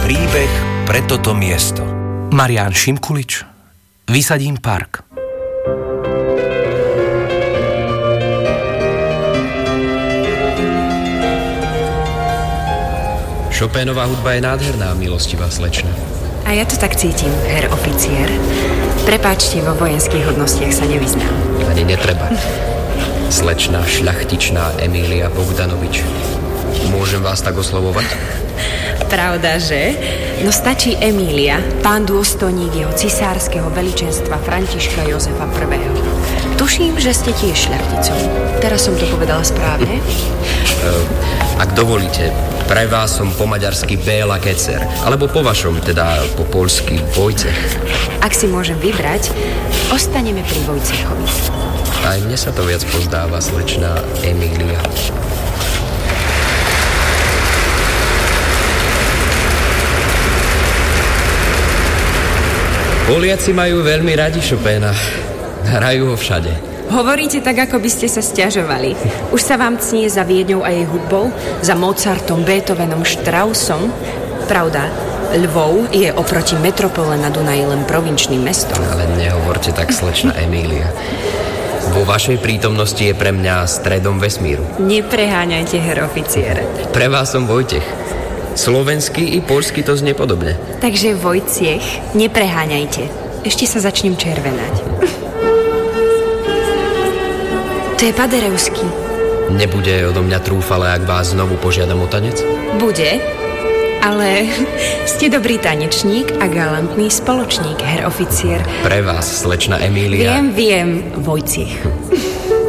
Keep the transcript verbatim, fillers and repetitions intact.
príbeh pre toto miesto. Marián Šimkulič, Vysadím park. Chopénová hudba je nádherná, milostivá slečna. A ja to tak cítim, herr oficiér. Prepáčte, vo vojenských hodnostiach sa nevyznám. Ani netreba. Slečna šľachtičná Emília Bogdanovič. Môžem vás tak oslovovať? Pravda, že? No stačí Emília, pán dôstojník jeho cisárskeho veličenstva Františka Jozefa prvého. Tuším, že ste tiež šľachticom. Teraz som to povedala správne? Ak dovolíte, pre vás som po maďarsky Béla Kecer, alebo po vašom, teda po poľsky Vojcech. Ak si môžem vybrať, ostaneme pri Vojcechovi. Aj mne sa to viac pozdáva, slečná Emília. Poliaci majú veľmi radi Chopéna. Hrajú ho všade. Hovoríte tak, ako by ste sa sťažovali. Už sa vám cnie za Viedňou a jej hudbou, za Mozartom, Beethovenom, Straussom. Pravda, Lvov je oproti metropole na Dunaji len provinčným mestom. Ale nehovorte tak, slečna Emília. Vo vašej prítomnosti je pre mňa stredom vesmíru. Nepreháňajte, herr oficiér. Pre vás som Vojtech. Slovenský i poľský to znie podobne. Takže Vojciech, nepreháňajte. Ešte sa začnem červenať. To je Paderewský. Nebude odo mňa trúfale, ak vás znovu požiadam o tanec? Bude, ale ste dobrý tanečník a galantný spoločník, herr oficiér. Pre vás, slečna Emília. Viem, viem, Vojciech.